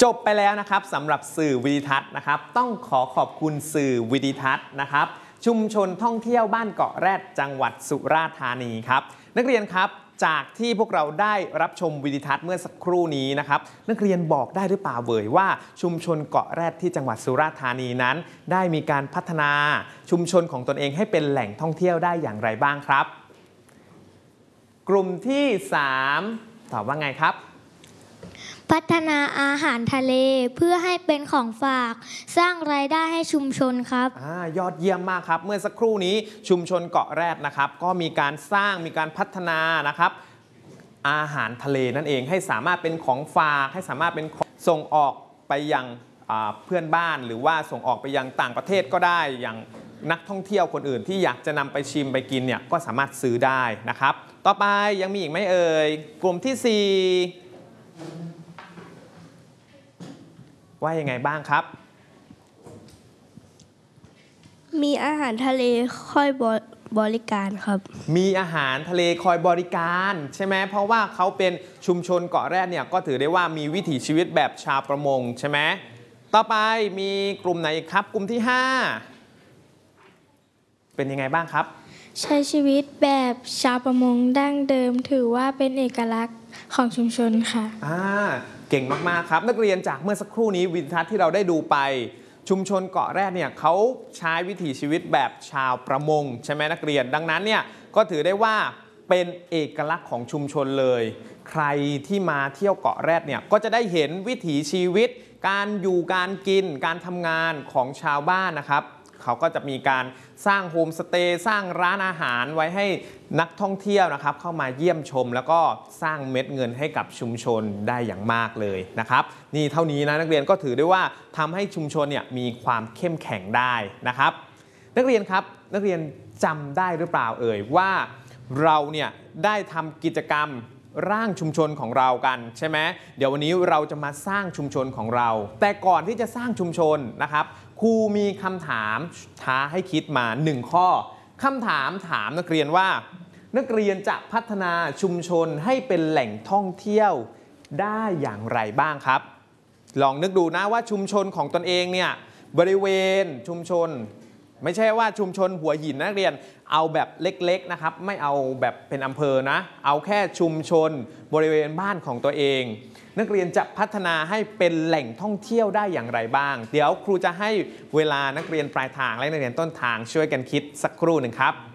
จบไปแล้วนะครับสำหรับสื่อวิดิทัศน์นะครับต้องขอบคุณสื่อวิดิทัศน์นะครับชุมชนท่องเที่ยวบ้านเกาะแรดจังหวัดสุราษฎร์ธานีครับนักเรียนครับจากที่พวกเราได้รับชมวิดิทัศน์เมื่อสักครู่นี้นะครับนักเรียนบอกได้หรือเปล่าเอ่ยว่าชุมชนเกาะแรดที่จังหวัดสุราษฎร์ธานีนั้นได้มีการพัฒนาชุมชนของตนเองให้เป็นแหล่งท่องเที่ยวได้อย่างไรบ้างครับกลุ่มที่3ตอบว่าไงครับพัฒนาอาหารทะเลเพื่อให้เป็นของฝากสร้างรายได้ให้ชุมชนครับยอดเยี่ยมมากครับเมื่อสักครู่นี้ชุมชนเกาะแรดนะครับก็มีการสร้างมีการพัฒนานะครับอาหารทะเลนั่นเองให้สามารถเป็นของฝากให้สามารถเป็นส่งออกไปยังเพื่อนบ้านหรือว่าส่งออกไปยังต่างประเทศก็ได้อย่างนักท่องเที่ยวคนอื่นที่อยากจะนำไปชิมไปกินเนี่ยก็สามารถซื้อได้นะครับต่อไปยังมีอีกไหมเอ่ยกลุ่มที่4ว่ายังไงบ้างครับมีอาหารทะเลคอยบริการครับมีอาหารทะเลคอยบริการใช่ไหมเพราะว่าเขาเป็นชุมชนเกาะแรดเนี่ยก็ถือได้ว่ามีวิถีชีวิตแบบชาวประมงใช่ไหมต่อไปมีกลุ่มไหนอีกครับกลุ่มที่5เป็นยังไงบ้างครับใช้ชีวิตแบบชาวประมงดั้งเดิมถือว่าเป็นเอกลักษณ์ของชุมชนค่ะเก่งมากๆครับนักเรียนจากเมื่อสักครู่นี้วิดิทัศน์ที่เราได้ดูไปชุมชนเกาะแรดเนี่ยเขาใช้วิถีชีวิตแบบชาวประมงใช่ไหมนักเรียนดังนั้นเนี่ยก็ถือได้ว่าเป็นเอกลักษณ์ของชุมชนเลยใครที่มาเที่ยวเกาะแรดเนี่ยก็จะได้เห็นวิถีชีวิตการอยู่การกินการทำงานของชาวบ้านนะครับเขาก็จะมีการสร้างโฮมสเตย์สร้างร้านอาหารไว้ให้นักท่องเที่ยวนะครับเข้ามาเยี่ยมชมแล้วก็สร้างเม็ดเงินให้กับชุมชนได้อย่างมากเลยนะครับนี่เท่านี้นะนักเรียนก็ถือได้ว่าทำให้ชุมชนเนี่ยมีความเข้มแข็งได้นะครับนักเรียนครับนักเรียนจำได้หรือเปล่าเอ่ยว่าเราเนี่ยได้ทำกิจกรรมร่างชุมชนของเรากันใช่ไหมเดี๋ยววันนี้เราจะมาสร้างชุมชนของเราแต่ก่อนที่จะสร้างชุมชนนะครับครูมีคำถามท้าให้คิดมา1ข้อคำถามถามนักเรียนว่านักเรียนจะพัฒนาชุมชนให้เป็นแหล่งท่องเที่ยวได้อย่างไรบ้างครับลองนึกดูนะว่าชุมชนของตนเองเนี่ยบริเวณชุมชนไม่ใช่ว่าชุมชนหัวหินนักเรียนเอาแบบเล็กๆนะครับไม่เอาแบบเป็นอำเภอนะเอาแค่ชุมชนบริเวณบ้านของตัวเองนักเรียนจะพัฒนาให้เป็นแหล่งท่องเที่ยวได้อย่างไรบ้างเดี๋ยวครูจะให้เวลานักเรียนปลายทางและนักเรียนต้นทางช่วยกันคิดสักครู่หนึ่งครับ